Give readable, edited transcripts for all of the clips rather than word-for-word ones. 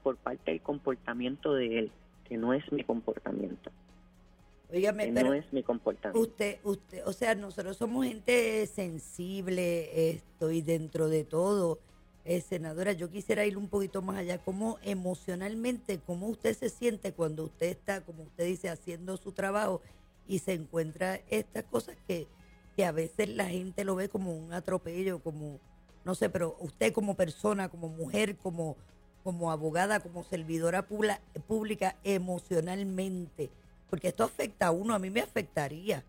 por parte del comportamiento de él, que no es mi comportamiento. Óigame, Que pero no es mi comportamiento. usted, o sea, nosotros somos gente sensible, y dentro de todo, senadora, yo quisiera ir un poquito más allá. ¿Cómo emocionalmente, cómo usted se siente cuando usted está, como usted dice, haciendo su trabajo y se encuentra estas cosas que a veces la gente lo ve como un atropello, como, no sé, pero usted como persona, como mujer, como abogada, como servidora pública, emocionalmente, porque esto afecta a uno, a mí me afectaría.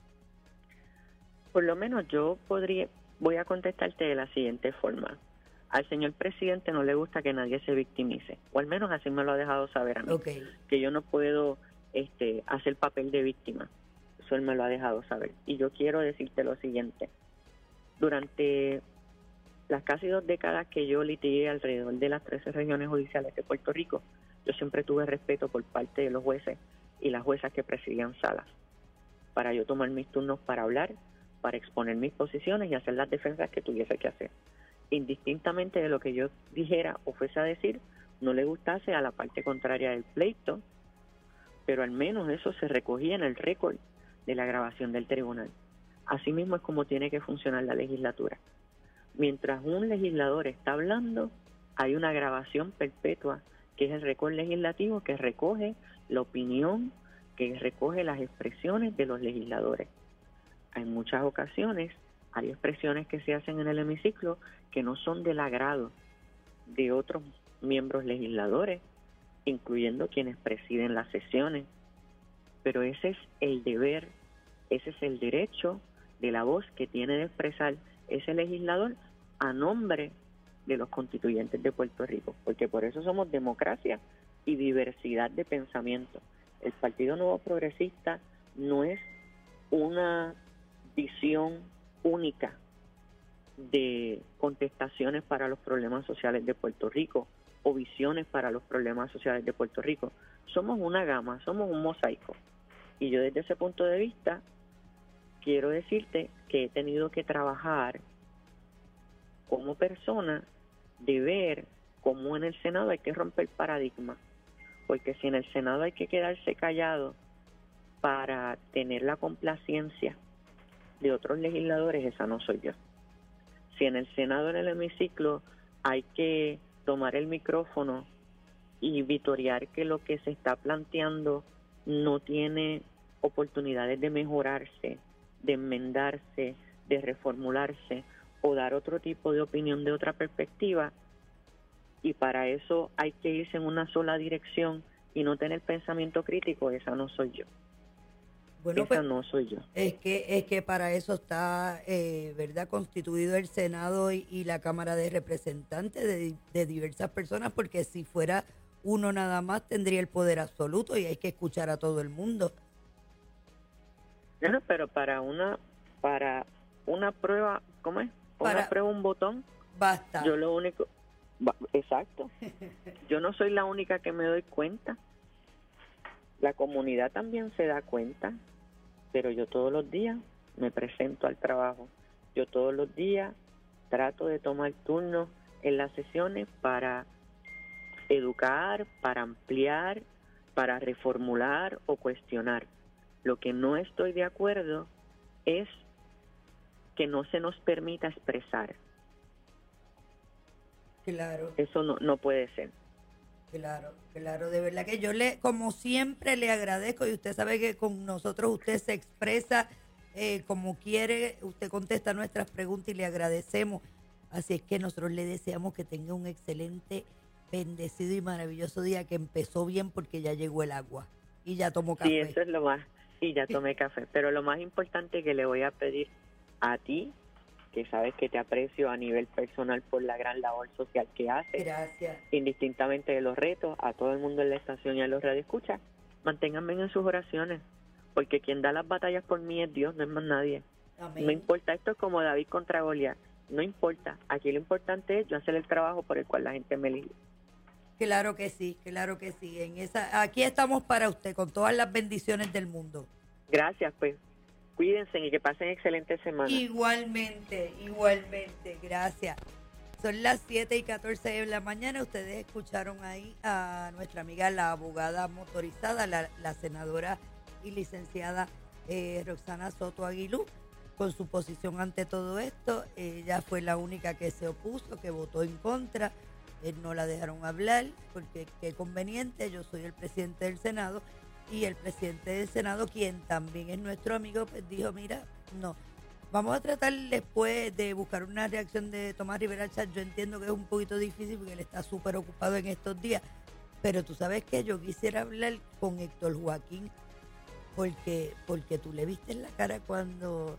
Por lo menos voy a contestarte de la siguiente forma. Al señor presidente no le gusta que nadie se victimice, o al menos así me lo ha dejado saber a mí, Okay. que yo no puedo hacer papel de víctima. Eso él me lo ha dejado saber. Y yo quiero decirte lo siguiente. Durante las casi 2 décadas que yo litigué alrededor de las 13 regiones judiciales de Puerto Rico, yo siempre tuve respeto por parte de los jueces y las juezas que presidían salas, para yo tomar mis turnos para hablar, para exponer mis posiciones y hacer las defensas que tuviese que hacer. Indistintamente de lo que yo dijera o fuese a decir, no le gustase a la parte contraria del pleito, pero al menos eso se recogía en el récord de la grabación del tribunal. Así mismo es como tiene que funcionar la legislatura. Mientras un legislador está hablando, hay una grabación perpetua, que es el récord legislativo que recoge la opinión, que recoge las expresiones de los legisladores. En muchas ocasiones hay expresiones que se hacen en el hemiciclo que no son del agrado de otros miembros legisladores, incluyendo quienes presiden las sesiones. Pero ese es el deber, ese es el derecho de la voz que tiene de expresar ese legislador a nombre de los constituyentes de Puerto Rico, porque por eso somos democracia y diversidad de pensamiento. El Partido Nuevo Progresista no es una visión única de contestaciones para los problemas sociales de Puerto Rico o visiones para los problemas sociales de Puerto Rico. Somos una gama, somos un mosaico. Y yo desde ese punto de vista quiero decirte que he tenido que trabajar como persona de ver cómo en el Senado hay que romper paradigmas, porque si en el Senado hay que quedarse callado para tener la complacencia de otros legisladores, esa no soy yo. Si en el Senado, en el hemiciclo, hay que tomar el micrófono y vitorear que lo que se está planteando no tiene oportunidades de mejorarse, de enmendarse, de reformularse o dar otro tipo de opinión de otra perspectiva, y para eso hay que irse en una sola dirección y no tener pensamiento crítico, esa no soy yo. Bueno, esa pues no soy yo. es que para eso está, ¿verdad?, constituido el Senado y la Cámara de Representantes de diversas personas, porque si fuera uno nada más tendría el poder absoluto y hay que escuchar a todo el mundo. Bueno, pero para una prueba, ¿cómo es? Una prueba, un botón. Basta. Yo lo único, exacto. Yo no soy la única que me doy cuenta. La comunidad también se da cuenta, pero yo todos los días me presento al trabajo. Yo todos los días trato de tomar turnos en las sesiones para educar, para ampliar, para reformular o cuestionar. Lo que no estoy de acuerdo es que no se nos permita expresar. Claro. Eso no puede ser. Claro, de verdad que yo como siempre le agradezco, y usted sabe que con nosotros usted se expresa como quiere, usted contesta nuestras preguntas y le agradecemos. Así es que nosotros le deseamos que tenga un excelente, bendecido y maravilloso día, que empezó bien porque ya llegó el agua y ya tomó café. Sí, eso es lo más, y ya tomé café, pero lo más importante que le voy a pedir a ti, que sabes que te aprecio a nivel personal por la gran labor social que haces. Gracias. Indistintamente de los retos, a todo el mundo en la estación y a los radioescuchas, manténganme en sus oraciones, porque quien da las batallas por mí es Dios, no es más nadie. Amén. No importa, esto es como David contra Goliat, no importa, aquí lo importante es yo hacer el trabajo por el cual la gente me elige. Claro que sí, aquí estamos para usted, con todas las bendiciones del mundo. Gracias, pues. Cuídense y que pasen excelente semana. Igualmente, gracias. Son las 7:14 de la mañana. Ustedes escucharon ahí a nuestra amiga, la abogada motorizada, la senadora y licenciada Roxana Soto Aguilú, con su posición ante todo esto. Ella fue la única que se opuso, que votó en contra. No la dejaron hablar porque qué conveniente. Yo soy el presidente del Senado y el presidente del Senado, quien también es nuestro amigo, pues dijo, mira, no. Vamos a tratar después de buscar una reacción de Tomás Rivera Chatz. Yo entiendo que es un poquito difícil porque él está súper ocupado en estos días. Pero tú sabes que yo quisiera hablar con Héctor Joaquín porque tú le viste en la cara cuando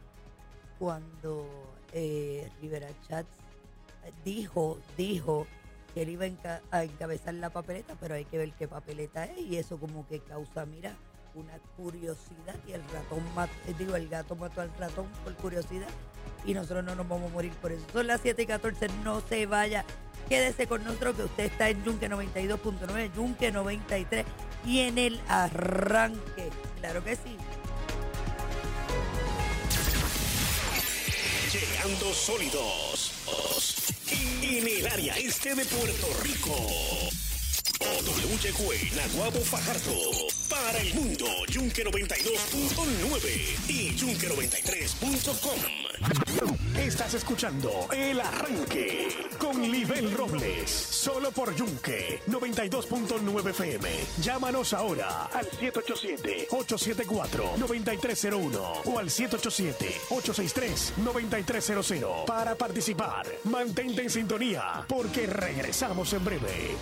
Rivera Chatz dijo que él iba a encabezar la papeleta, pero hay que ver qué papeleta es y eso como que causa, mira, una curiosidad y el gato mató al ratón por curiosidad y nosotros no nos vamos a morir por eso. Son las 7:14, no se vaya, quédese con nosotros que usted está en Yunque 92.9, Yunque 93 y en el arranque, claro que sí. Llegando sólidos en el área este de Puerto Rico. WYQ Naguabo Fajardo. Para el mundo, Yunque 92.9 y Yunque93.com. Estás escuchando El Arranque con Libel Robles. Solo por Yunque 92.9 FM. Llámanos ahora al 787-874-9301 o al 787-863-9300 para participar. Mantente en sintonía porque regresamos en breve.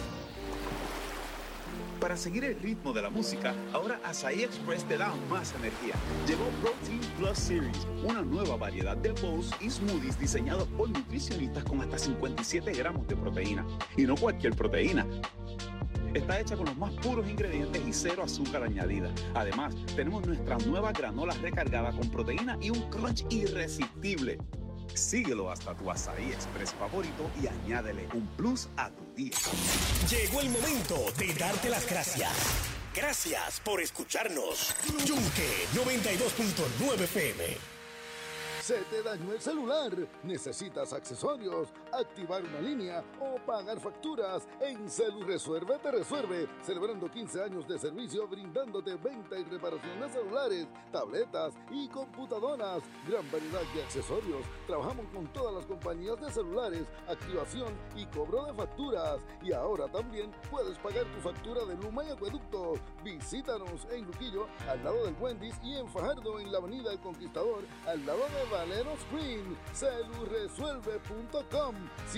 Para seguir el ritmo de la música, ahora Açaí Express te da más energía. Llegó Protein Plus Series, una nueva variedad de bowls y smoothies diseñados por nutricionistas con hasta 57 gramos de proteína. Y no cualquier proteína. Está hecha con los más puros ingredientes y cero azúcar añadida. Además, tenemos nuestra nueva granola recargada con proteína y un crunch irresistible. Síguelo hasta tu Açaí Express favorito y añádele un plus a tu día. Llegó el momento de darte las gracias. Gracias por escucharnos. Yunque 92.9 FM. ¿Se te dañó el celular? ¿Necesitas accesorios, activar una línea o pagar facturas? En CeluResuelve te resuelve, celebrando 15 años de servicio brindándote venta y reparación de celulares, tabletas y computadoras. Gran variedad de accesorios. Trabajamos con todas las compañías de celulares, activación y cobro de facturas. Y ahora también puedes pagar tu factura de Luma y Acueducto. Visítanos en Luquillo, al lado del Wendy's, y en Fajardo, en la avenida El Conquistador, al lado de Valero Spring. CeluResuelve.com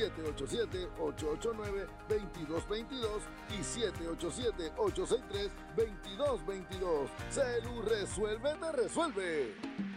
787-889-2222 y 787-863-2222. CeluResuelve te resuelve.